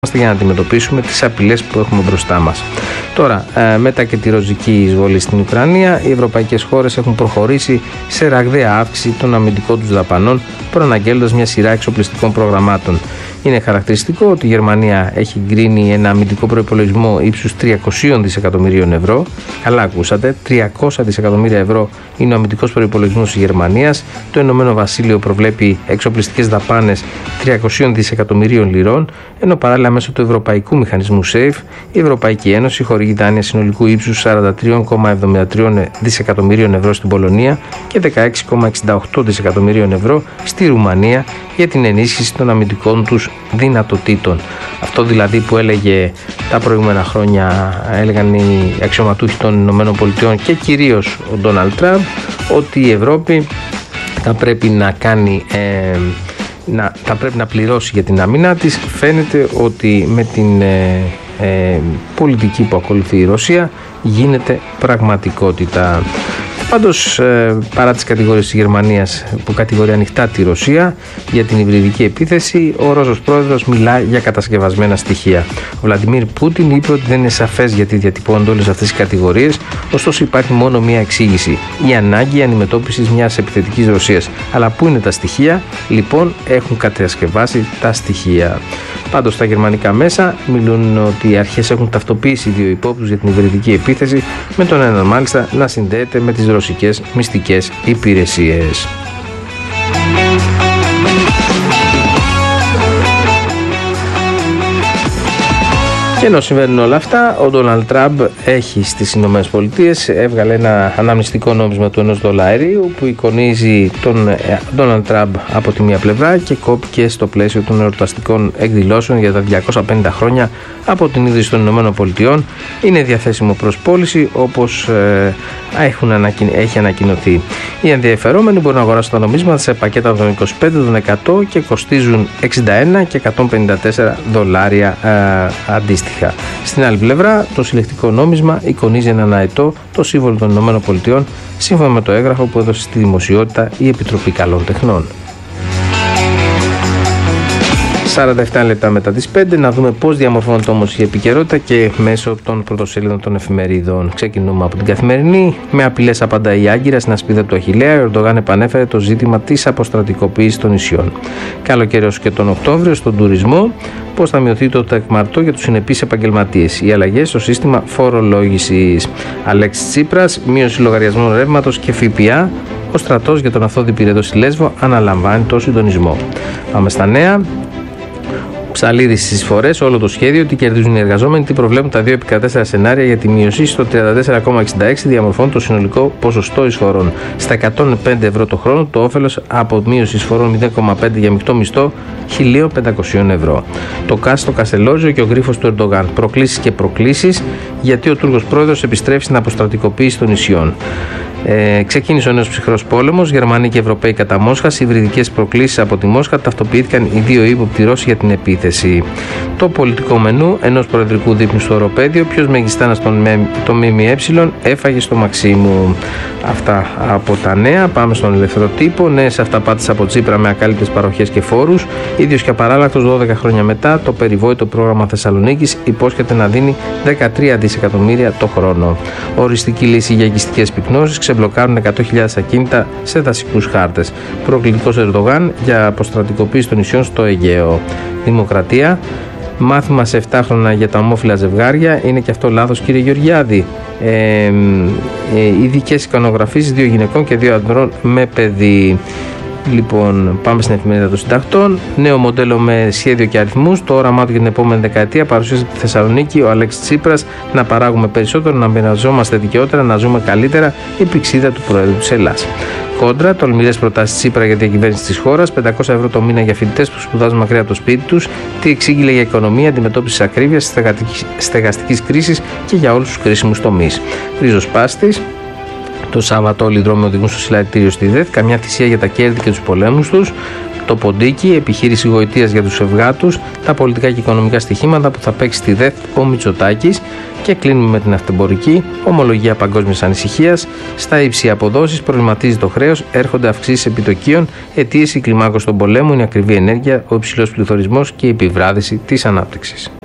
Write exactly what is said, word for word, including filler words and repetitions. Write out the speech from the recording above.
για να αντιμετωπίσουμε τις απειλές που έχουμε μπροστά μας. Τώρα, μετά και τη ροζική εισβολή στην Ουκρανία, οι ευρωπαϊκές χώρες έχουν προχωρήσει σε ραγδαία αύξηση των αμυντικών τους δαπανών, προαναγγέλλοντας μια σειρά εξοπλιστικών προγραμμάτων. Είναι χαρακτηριστικό ότι η Γερμανία έχει γκρίνει ένα αμυντικό προϋπολογισμό ύψους τριακόσια δισεκατομμυρίων ευρώ. Καλά ακούσατε, τριακόσια δισεκατομμύρια ευρώ είναι ο αμυντικός προϋπολογισμός της Γερμανίας. Το Ηνωμένο Βασίλειο προβλέπει εξοπλιστικές δαπάνες τριακόσια δισεκατομμυρίων λιρών, ενώ παράλληλα μέσω του Ευρωπαϊκού Μηχανισμού ΣΕΙΦ η Ευρωπαϊκή Ένωση χορηγεί δάνεια συνολικού ύψους σαράντα τρία κόμμα εβδομήντα τρία δισεκατομμυρίων ευρώ στην Πολωνία και δεκαέξι κόμμα εξήντα οκτώ δισεκατομμυρίων ευρώ στη Ρουμανία για την ενίσχυση των αμυντικών τους δυνατοτήτων. Αυτό δηλαδή που έλεγε τα προηγούμενα χρόνια, έλεγαν οι αξιωματούχοι των Ηνωμένων Πολιτειών και κυρίως ο Ντόναλντ Τραμπ, ότι η Ευρώπη θα πρέπει να κάνει ε, να, θα πρέπει να πληρώσει για την άμυνά της. Φαίνεται ότι με την ε, ε, πολιτική που ακολουθεί η Ρωσία γίνεται πραγματικότητα. Πάντως, ε, παρά τις κατηγορίες της Γερμανίας που κατηγορεί ανοιχτά τη Ρωσία για την υβριδική επίθεση, ο Ρώσος πρόεδρος μιλά για κατασκευασμένα στοιχεία. Ο Βλαντιμίρ Πούτιν είπε ότι δεν είναι σαφές γιατί διατυπώνονται όλες αυτές τις κατηγορίες, ωστόσο υπάρχει μόνο μία εξήγηση: η ανάγκη αντιμετώπισης μιας επιθετικής Ρωσίας. Αλλά πού είναι τα στοιχεία? Λοιπόν, έχουν κατασκευάσει τα στοιχεία. Πάντως, τα γερμανικά μέσα μιλούν ότι οι αρχές έχουν ταυτοποιήσει δύο υπόπτους για την υβριδική επίθεση, με τον έναν μάλιστα να συνδέεται με τις ρωσικές μυστικές υπηρεσίες. Και ενώ συμβαίνουν όλα αυτά, ο Ντόναλντ Τραμπ έχει στις Ηνωμένες Πολιτείες έβγαλε ένα αναμνηστικό νόμισμα του ενός δολαρίου που εικονίζει τον Ντόναλντ Τραμπ από τη μία πλευρά και κόπηκε στο πλαίσιο των εορταστικών εκδηλώσεων για τα διακόσια πενήντα χρόνια από την ίδρυση των Ηνωμένων Πολιτειών. Είναι διαθέσιμο προς πώληση, όπως ε, έχουν ανακοι... έχει ανακοινωθεί. Οι ενδιαφερόμενοι μπορούν να αγοράσουν τα νομίσματα σε πακέτα των είκοσι πέντε, των εκατό και κοστίζουν εξήντα ένα και εκατόν πενήντα τέσσερα δολάρια ε, αντίστοιχα. Στην άλλη πλευρά, το συλλεκτικό νόμισμα εικονίζει έναν αετό, το σύμβολο των Ηνωμένων Πολιτειών, σύμφωνα με το έγγραφο που έδωσε στη δημοσιότητα η Επιτροπή Καλών Τεχνών. σαράντα επτά λεπτά μετά τις πέντε, να δούμε πώς διαμορφώνεται όμως η επικαιρότητα και μέσω των πρωτοσέλιδων των εφημερίδων. Ξεκινούμε από την Καθημερινή. Με απειλές απαντά η Άγκυρα στην ασπίδα του Αχιλλέα. Ο Ερντογάν επανέφερε το ζήτημα της αποστρατικοποίησης των νησιών. Καλοκαίρι ως και τον Οκτώβριο στον τουρισμό. Πώς θα μειωθεί το τεκμαρτό για τους συνεπείς επαγγελματίες. Οι αλλαγές στο σύστημα φορολόγησης. Αλέξης Τσίπρας, μείωση λογαριασμών ρεύματος και ΦΠΑ. Ο στρατός για τον Αθώδη Πυρετό στη Λέσβο αναλαμβάνει το συντονισμό. Πάμε στα νέα. Ψαλίδης στις εισφορές, όλο το σχέδιο, τι κερδίζουν οι εργαζόμενοι, τι προβλέπουν τα δύο επικρατέστερα σενάρια για τη μείωση στο τριάντα τέσσερα κόμμα εξήντα έξι, διαμορφώνουν το συνολικό ποσοστό εισφορών. Στα εκατόν πέντε ευρώ το χρόνο, το όφελος από μείωση εισφορών μηδέν κόμμα πέντε για μεικτό μισθό χίλια πεντακόσια ευρώ. Το ΚΑΣ, το Καστελόζιο και ο γρίφος του Ερντογάν. Προκλήσεις και προκλήσεις, γιατί ο Τούρκος πρόεδρος επιστρέφει στην αποστρατικοποίηση των νησιών. Ε, ξεκίνησε ο νέος ψυχρός πόλεμος, Γερμανοί και Ευρωπαίοι κατά Μόσχας, υβριδικές προκλήσεις από τη Μόσχα, ταυτοποιήθηκαν οι δύο ύποπτοι Ρώσοι για την επίθεση. Το πολιτικό μενού ενός προεδρικού δείπνου στο οροπέδιο, ποιος μεγιστάνας τον το ΜΜΕ έφαγε στο Μαξίμου. Αυτά από τα νέα. Πάμε στον ελεύθερο τύπο. Νέες αυταπάτες από Τσίπρα με ακάλυπτες παροχές και φόρους. Ίδιος και απαράλλακτος δώδεκα χρόνια μετά, το περιβόητο πρόγραμμα Θεσσαλονίκης υπόσχεται να δίνει δεκατρία δισεκατομμύρια το χρόνο. Οριστική λύση για οικιστικές πυκνώσεις, ξεμπλοκάρουν εκατό χιλιάδες ακίνητα σε δασικούς χάρτες. Προκλητικός Ερντογάν για αποστρατικοποίηση των νησιών στο Αιγαίο. Δημοκρατία. Μάθημα σε επτά χρόνια για τα ομόφυλα ζευγάρια. Είναι και αυτό λάθος, κύριε Γεωργιάδη. Ε, ε, ειδικές εικονογραφίες δύο γυναικών και δύο ανδρών με παιδί. Λοιπόν, πάμε στην εφημερίδα των συντακτών. Νέο μοντέλο με σχέδιο και αριθμούς. Το όραμά του για την επόμενη δεκαετία παρουσίασε τη Θεσσαλονίκη ο Αλέξης Τσίπρας. Να παράγουμε περισσότερο, να μοιραζόμαστε δικαιότερα, να ζούμε καλύτερα. Η πηξίδα του Προέδρου της Ελλάδας. Κόντρα, τολμηρές προτάσεις Τσίπρα για τη διακυβέρνηση της χώρας. πεντακόσια ευρώ το μήνα για φοιτητές που σπουδάζουν μακριά από το σπίτι τους. Τι εξήγηλε για οικονομία, αντιμετώπιση ακρίβειας, στεγαστικής κρίσης και για όλους τους κρίσιμους τομείς. Ριζοσπάστης. Το Σάββατο όλοι οι δρόμοι οδηγούν στο συλλαλητήριο στη ΔΕΘ. Καμιά θυσία για τα κέρδη και τους πολέμους τους. Το ποντίκι, επιχείρηση γοητείας για τους ευγάτους, τα πολιτικά και οικονομικά στοιχήματα που θα παίξει στη ΔΕΘ ο Μητσοτάκης. Και κλείνουμε με την αυτεμπορική. Ομολογία παγκόσμιας ανησυχίας. Στα ύψη αποδόσεις, προβληματίζει το χρέος, έρχονται αυξήσεις επιτοκίων. Αιτίες η κλιμάκωση των πολέμων, η ακριβή ενέργεια, ο υψηλός πληθωρισμός και η επιβράδυση της ανάπτυξης.